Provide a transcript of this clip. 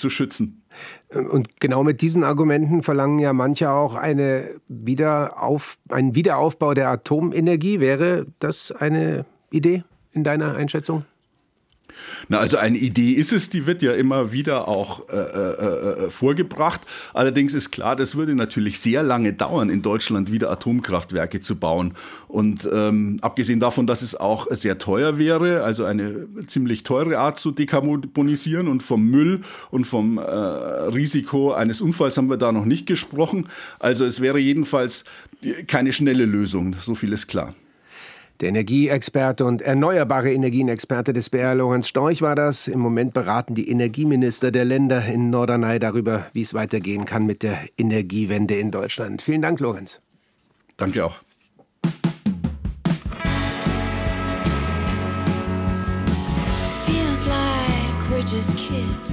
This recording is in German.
zu schützen. Und genau mit diesen Argumenten verlangen ja manche auch einen Wiederaufbau der Atomenergie. Wäre das eine Idee in deiner Einschätzung? Na, also eine Idee ist es, die wird ja immer wieder auch vorgebracht. Allerdings ist klar, das würde natürlich sehr lange dauern, in Deutschland wieder Atomkraftwerke zu bauen. Und abgesehen davon, dass es auch sehr teuer wäre, also eine ziemlich teure Art zu dekarbonisieren, und vom Müll und vom Risiko eines Unfalls haben wir da noch nicht gesprochen. Also es wäre jedenfalls keine schnelle Lösung, so viel ist klar. Der Energieexperte und erneuerbare Energienexperte des BR, Lorenz Storch, war das. Im Moment beraten die Energieminister der Länder in Norderney darüber, wie es weitergehen kann mit der Energiewende in Deutschland. Vielen Dank, Lorenz. Danke auch. Feels like we're just kids.